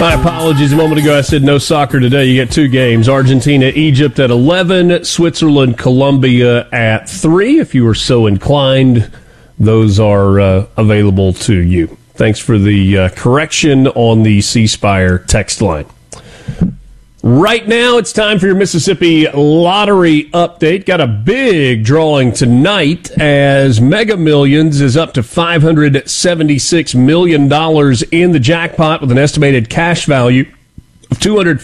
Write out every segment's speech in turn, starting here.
My apologies. A moment ago I said no soccer today. You get two games. Argentina, Egypt at 11. Switzerland, Colombia at 3. If you are so inclined, those are available to you. Thanks for the correction on the C Spire text line. Right now, it's time for your Mississippi Lottery update. Got a big drawing tonight as Mega Millions is up to $576 million in the jackpot with an estimated cash value of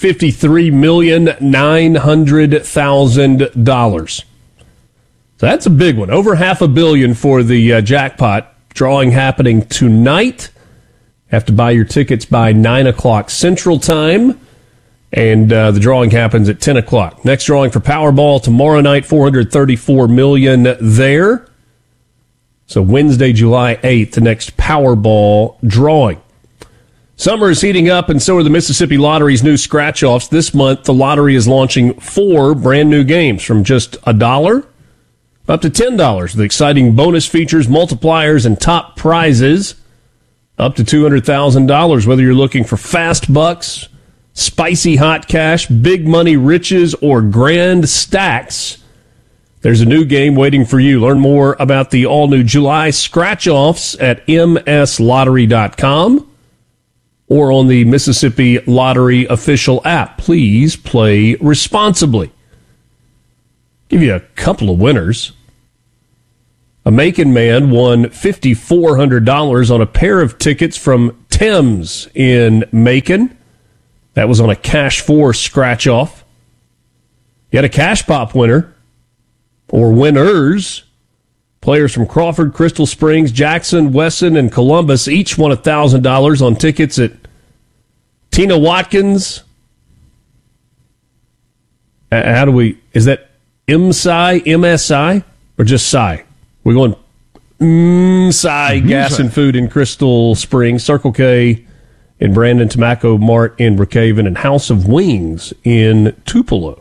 $253,900,000. So that's a big one. Over $500 million for the jackpot. Drawing happening tonight. Have to buy your tickets by 9 o'clock Central Time. And the drawing happens at 10 o'clock. Next drawing for Powerball tomorrow night, $434 million there. So Wednesday, July 8th, the next Powerball drawing. Summer is heating up, and so are the Mississippi Lottery's new scratch-offs. This month, the lottery is launching 4 brand-new games from just $1 up to $10 with exciting bonus features, multipliers, and top prizes up to $200,000. Whether you're looking for fast bucks, spicy hot cash, big money riches, or grand stacks, there's a new game waiting for you. Learn more about the all-new July scratch-offs at mslottery.com or on the Mississippi Lottery official app. Please play responsibly. Give you a couple of winners. A Macon man won $5,400 on a pair of tickets from Thames in Macon. That was on a Cash 4 scratch-off. You had a Cash Pop winner, or winners. Players from Crawford, Crystal Springs, Jackson, Wesson, and Columbus each won $1,000 on tickets at Tina Watkins. Is that MSI, or just Psy? We're going MSI Gas and Food in Crystal Springs, Circle K in Brandon, Tobacco Mart in Brookhaven, and House of Wings in Tupelo.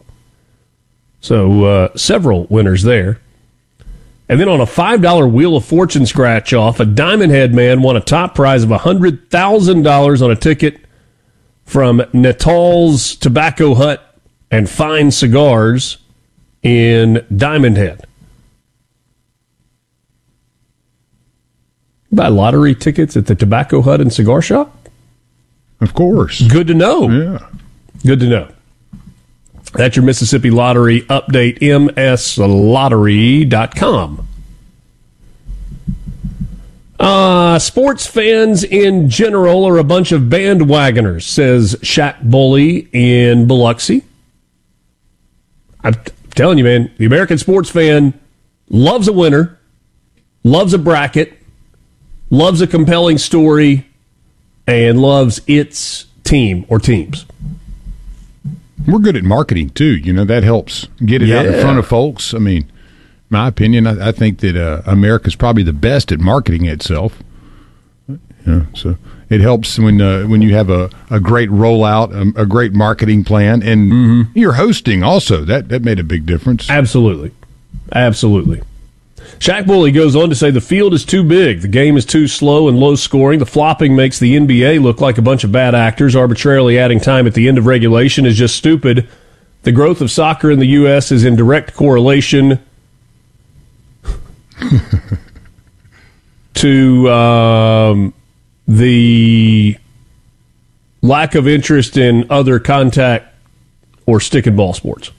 So several winners there. And then on a $5 Wheel of Fortune scratch-off, a Diamond Head man won a top prize of $100,000 on a ticket from Natal's Tobacco Hut and Fine Cigars in Diamond Head. Buy lottery tickets at the Tobacco Hut and Cigar Shop? Of course. Good to know. Yeah. Good to know. That's your Mississippi Lottery update, mslottery.com. Sports fans in general are a bunch of bandwagoners, says Shaq Bully in Biloxi. I'm telling you, man, the American sports fan loves a winner, loves a bracket, loves a compelling story, and loves its team or teams. We're good at marketing, too. You know, that helps get it out in front of folks. I mean, my opinion, I think that America's probably the best at marketing itself. So it helps when you have a great rollout, a great marketing plan, and you're hosting also. That made a big difference. Absolutely. Absolutely. Shaq Bully goes on to say the field is too big, the game is too slow and low scoring, the flopping makes the NBA look like a bunch of bad actors, arbitrarily adding time at the end of regulation is just stupid. The growth of soccer in the U.S. is in direct correlation to the lack of interest in other contact or stick and ball sports.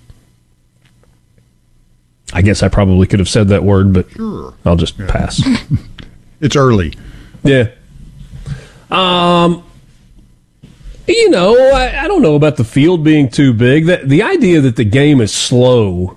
I guess I probably could have said that word, but sure. I'll just pass. It's early. Yeah. You know, I don't know about the field being too big. The idea that the game is slow,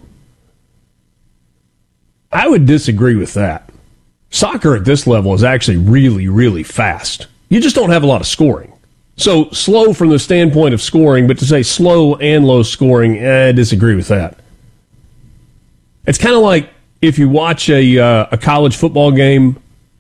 I would disagree with that. Soccer at this level is actually really, really fast. You just don't have a lot of scoring. So slow from the standpoint of scoring, but to say slow and low scoring, I disagree with that. It's kind of like if you watch a college football game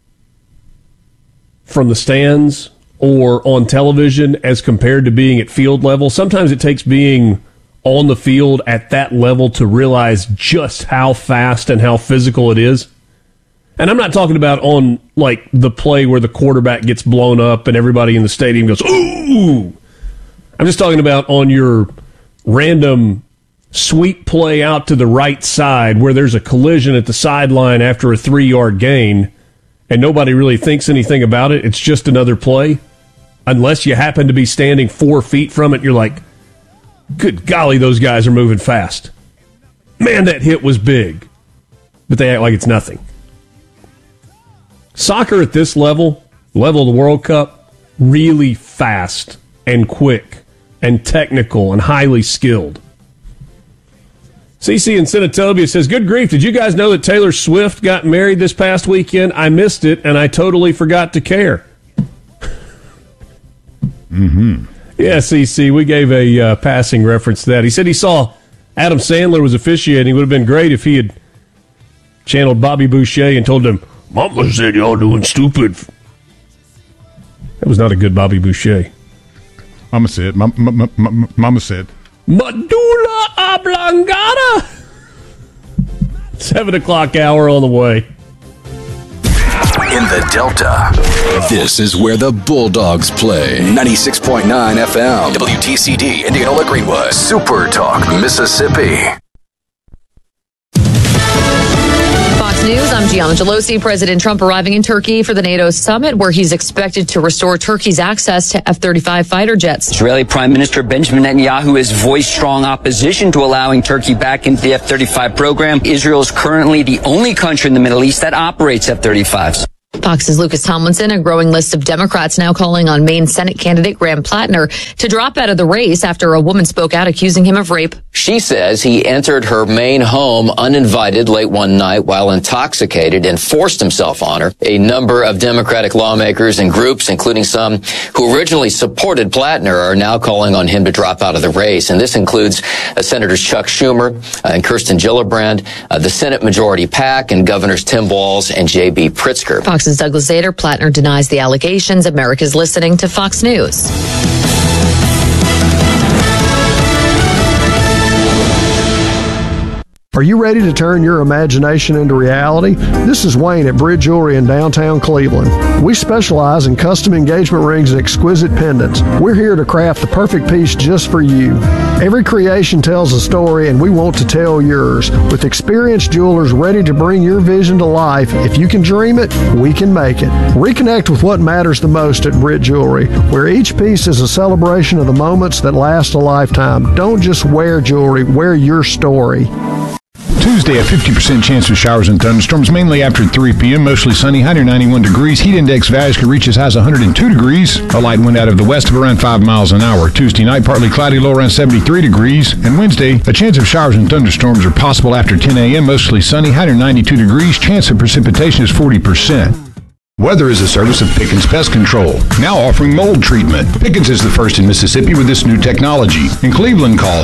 from the stands or on television as compared to being at field level. Sometimes it takes being on the field at that level to realize just how fast and how physical it is. And I'm not talking about on like the play where the quarterback gets blown up and everybody in the stadium goes, ooh! I'm just talking about on your random sweep play out to the right side where there's a collision at the sideline after a 3-yard gain and nobody really thinks anything about it. It's just another play. Unless you happen to be standing 4 feet from it, you're like, good golly, those guys are moving fast. Man, that hit was big. But they act like it's nothing. Soccer at this level of the World Cup, really fast and quick and technical and highly skilled. CC in Senatobia says, good grief, did you guys know that Taylor Swift got married this past weekend? I missed it, and I totally forgot to care. Mm-hmm. Yeah, CC, we gave a passing reference to that. He said he saw Adam Sandler was officiating. It would have been great if he had channeled Bobby Boucher and told him, Mama said y'all doing stupid. That was not a good Bobby Boucher. Mama said. Mama said. Medulla oblongata. 7 o'clock hour on the way. In the Delta, this is where the Bulldogs play. 96.9 FM, WTCD, Indianola Greenwood, Super Talk, Mississippi. Fox News, I'm Gianna Gelosi. President Trump arriving in Turkey for the NATO summit, where he's expected to restore Turkey's access to F-35 fighter jets. Israeli Prime Minister Benjamin Netanyahu has voiced strong opposition to allowing Turkey back into the F-35 program. Israel is currently the only country in the Middle East that operates F-35s. Fox's Lucas Tomlinson, a growing list of Democrats now calling on Maine Senate candidate Graham Plattner to drop out of the race after a woman spoke out accusing him of rape. She says he entered her Maine home uninvited late one night while intoxicated and forced himself on her. A number of Democratic lawmakers and groups, including some who originally supported Plattner, are now calling on him to drop out of the race. And this includes Senators Chuck Schumer and Kirsten Gillibrand, the Senate Majority PAC, and Governors Tim Walz and J.B. Pritzker. Fox's Douglas Zader. Plattner denies the allegations. America's listening to Fox News. Are you ready to turn your imagination into reality? This is Wayne at Bridge Jewelry in downtown Cleveland. We specialize in custom engagement rings and exquisite pendants. We're here to craft the perfect piece just for you. Every creation tells a story, and we want to tell yours. With experienced jewelers ready to bring your vision to life, if you can dream it, we can make it. Reconnect with what matters the most at Bridge Jewelry, where each piece is a celebration of the moments that last a lifetime. Don't just wear jewelry, wear your story. Tuesday, a 50% chance of showers and thunderstorms, mainly after 3 p.m. Mostly sunny, high near 91 degrees. Heat index values could reach as high as 102 degrees. A light wind out of the west of around 5 miles an hour. Tuesday night, partly cloudy, low around 73 degrees. And Wednesday, a chance of showers and thunderstorms are possible after 10 a.m. Mostly sunny, high near 92 degrees. Chance of precipitation is 40%. Weather is a service of Pickens Pest Control, now offering mold treatment. Pickens is the first in Mississippi with this new technology. In Cleveland, call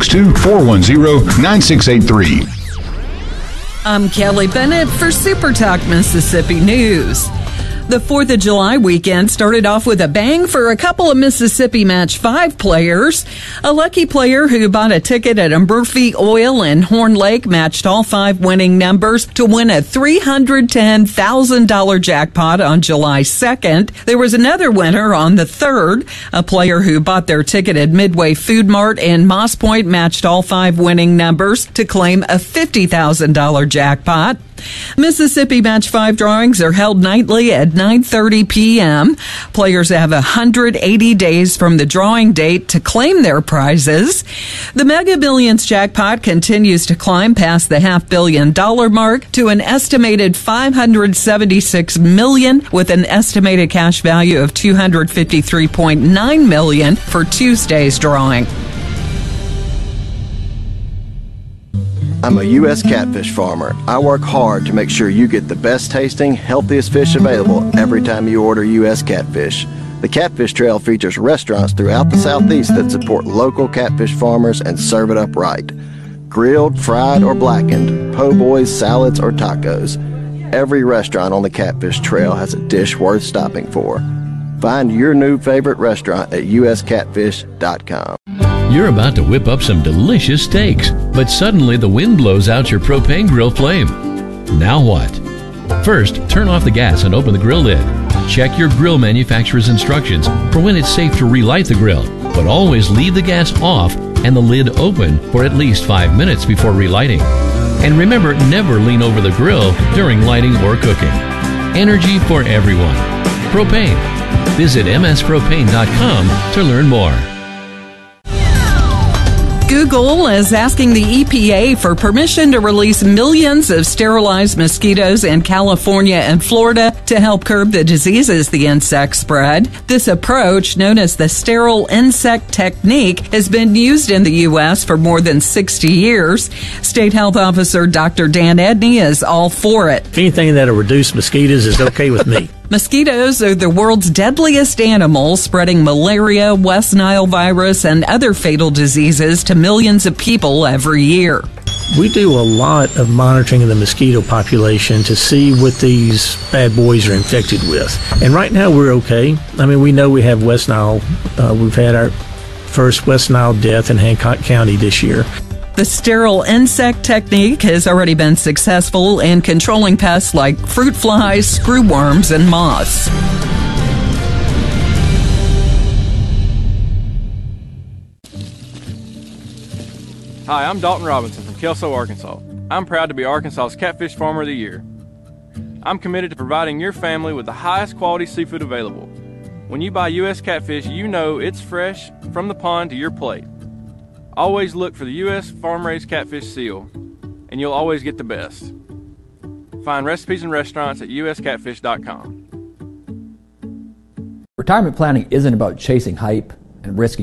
662-410-9683. I'm Kelly Bennett for Super Talk Mississippi News. The 4th of July weekend started off with a bang for a couple of Mississippi Match 5 players. A lucky player who bought a ticket at a Murphy Oil in Horn Lake matched all 5 winning numbers to win a $310,000 jackpot on July 2nd. There was another winner on the 3rd. A player who bought their ticket at Midway Food Mart in Moss Point matched all 5 winning numbers to claim a $50,000 jackpot. Mississippi Match 5 drawings are held nightly at 9:30 p.m. Players have 180 days from the drawing date to claim their prizes. The Mega Millions jackpot continues to climb past the $500 million mark to an estimated $576 million, with an estimated cash value of $253.9 million for Tuesday's drawing. I'm a U.S. catfish farmer. I work hard to make sure you get the best tasting, healthiest fish available every time you order U.S. catfish. The Catfish Trail features restaurants throughout the Southeast that support local catfish farmers and serve it up right. Grilled, fried, or blackened, po' boys, salads, or tacos. Every restaurant on the Catfish Trail has a dish worth stopping for. Find your new favorite restaurant at uscatfish.com. You're about to whip up some delicious steaks, but suddenly the wind blows out your propane grill flame. Now what? First, turn off the gas and open the grill lid. Check your grill manufacturer's instructions for when it's safe to relight the grill. but always leave the gas off and the lid open for at least 5 minutes before relighting. And remember, never lean over the grill during lighting or cooking. Energy for everyone. Propane. Visit mspropane.com to learn more. Google is asking the EPA for permission to release millions of sterilized mosquitoes in California and Florida to help curb the diseases the insects spread. This approach, known as the sterile insect technique, has been used in the U.S. for more than 60 years. State Health Officer Dr. Dan Edney is all for it. Anything that'll reduce mosquitoes is okay with me. Mosquitoes are the world's deadliest animals, spreading malaria, West Nile virus, and other fatal diseases to millions of people every year. We do a lot of monitoring of the mosquito population to see what these bad boys are infected with. And right now we're okay. I mean, we know we have West Nile. We've had our first West Nile death in Hancock County this year. The sterile insect technique has already been successful in controlling pests like fruit flies, screwworms, and moths. Hi, I'm Dalton Robinson from Kelso, Arkansas. I'm proud to be Arkansas's Catfish Farmer of the Year. I'm committed to providing your family with the highest quality seafood available. When you buy U.S. catfish, you know it's fresh from the pond to your plate. Always look for the U.S. farm-raised catfish seal, and you'll always get the best. Find recipes and restaurants at uscatfish.com. Retirement planning isn't about chasing hype and risking